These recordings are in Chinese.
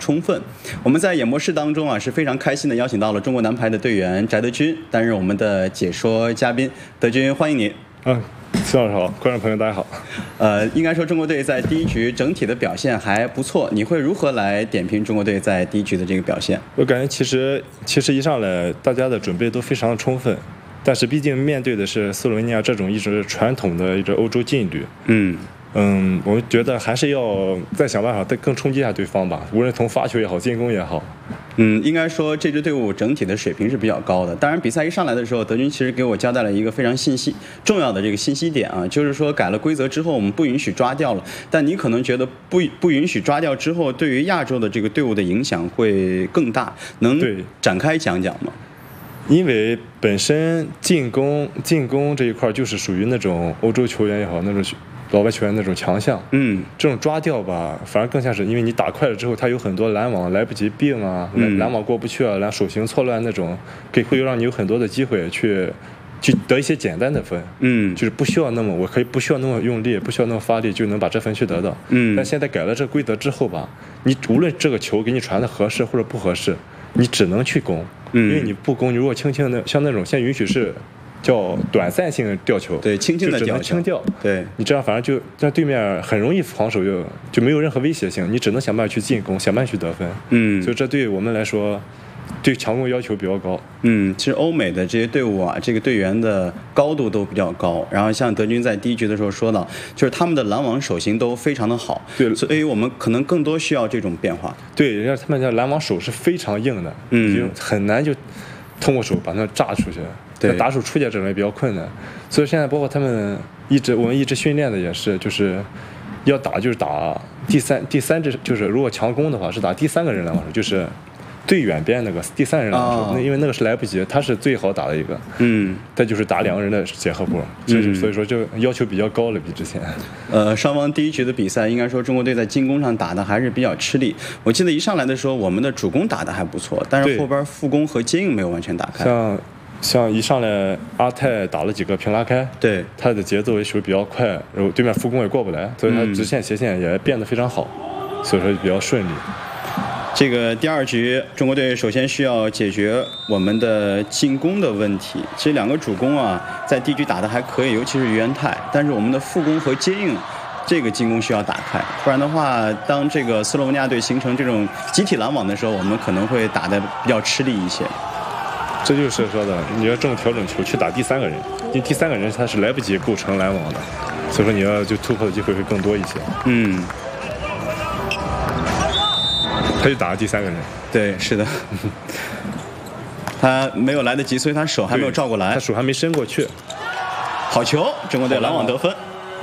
充分。我们在演播室当中啊是非常开心的邀请到了中国男排的队员翟德军担任我们的解说嘉宾。德军，欢迎你。 孙老师好，观众朋友大家好。 应该说中国队在第一局整体的表现还不错，你会如何来点评中国队在第一局的这个表现？ 我感觉其实一上来大家的准备都非常充分，但是毕竟面对的是斯洛文尼亚这种一直传统的一支欧洲劲旅。我们觉得还是要再想办法再更冲击一下对方吧，无论从发球也好，进攻也好。 应该说这支队伍整体的水平是比较高的。当然，比赛一上来的时候，德军其实给我交代了一个非常重要的这个信息点啊，就是说改了规则之后，我们不允许抓掉了。但你可能觉得不允许抓掉之后，对于亚洲的这个队伍的影响会更大，能展开讲讲吗？ 因为本身进攻这一块就是属于那种欧洲球员也好，那种老外球员那种强项，这种抓掉吧，反而更像是因为你打快了之后，他有很多拦网来不及并啊，拦网过不去啊，手型错乱那种，会让你有很多的机会去得一些简单的分，就是不需要那么用力，不需要那么发力就能把这分去得到，但现在改了这规则之后吧，你无论这个球给你传的合适或者不合适，你只能去攻，因为你不攻，你如果轻轻的像那种现在允许是。叫短暂性吊球， 对，轻轻的吊球， 轻吊， 对你这样反正就让对面很容易防守，就没有任何威胁性，你只能想办法去进攻，想办法去得分，所以这对我们来说，对强攻要求比较高。 其实欧美的这些队伍啊，这个队员的高度都比较高，然后像德军在第一局的时候说到，就是他们的拦网手型都非常的好， 对， 所以我们可能更多需要这种变化。 对，人家他们的拦网手是非常硬的，就很难就通过手把它炸出去。对，打手出界这种也比较困难，所以现在包括我们一直训练的也是，就是要打第三支，就是如果强攻的话是打第三个人拦网手，就是最远边那个第三人拦网手，因为那个是来不及，他是最好打的一个，他就是打两个人的结合波，所以说就要求比较高了，比之前。 双方第一局的比赛，应该说中国队在进攻上打的还是比较吃力。我记得一上来的时候，我们的主攻打的还不错，但是后边副攻和接应没有完全打开。 像一上来阿泰打了几个平拉开， 对， 他的节奏也属于比较快，然后对面副攻也过不来，所以他直线斜线也变得非常好，所以说比较顺利。 这个第二局，中国队首先需要解决我们的进攻的问题。其实两个主攻啊，在第一局打的还可以，尤其是于元泰，但是我们的副攻和接应。这个进攻需要打开，不然的话，当这个斯洛文尼亚队形成这种集体拦网的时候，我们可能会打得比较吃力一些。 这就是说的，你要这么调整球去打第三个人，因为第三个人他是来不及构成拦网的，所以说你要就突破的机会会更多一些。他就打了第三个人。 对，是的。他没有来得及，所以他手还没有照过来， 他手还没伸过去。 好球，中国队拦网得分。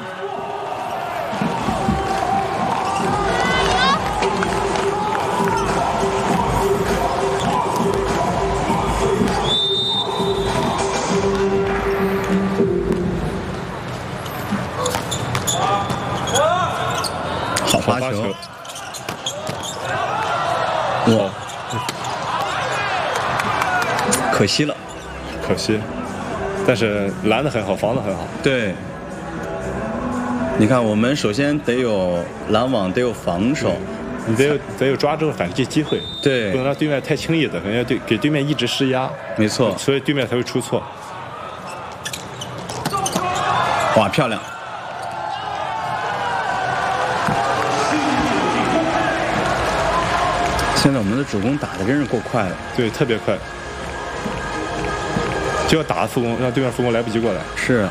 发球，哇，可惜了， 可惜，但是拦得很好，防得很好。 对，你看，我们首先得有拦网，得有防守， 你得有抓住反击机会， 对， 不能让对面太轻易的，要给对面一直施压， 没错， 所以对面才会出错。 哇，漂亮！现在我们的主攻打的真是够快了， 对，特别快，就要打副攻，让对面副攻来不及过来。 是，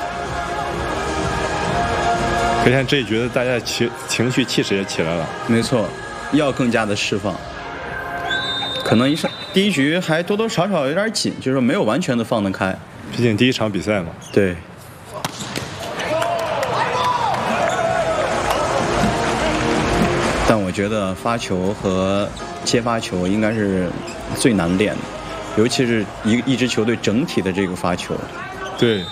可见这一局大家情绪气势也起来了。 没错，要更加的释放。可能第一局还多多少少有点紧，就是说没有完全的放得开。 毕竟第一场比赛嘛。 对。但我觉得发球和接发球应该是最难练的，尤其是一支球队整体的这个发球。 对。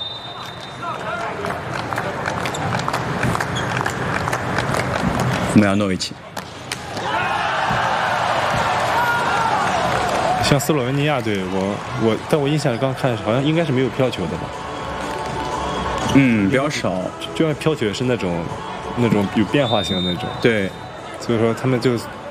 穆亚诺维奇。 像斯洛文尼亚队，但我印象刚看好像应该是没有飘球的吧？ 比较少。 就像飘球也是那种有变化性的那种。 对。 所以说他们就